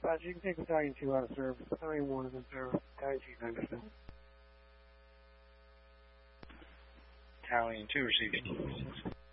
dispatch. You can take Battalion 2 out of service. Battalion 1 is in service. Battalion 2 is understood. Battalion 2 receiving.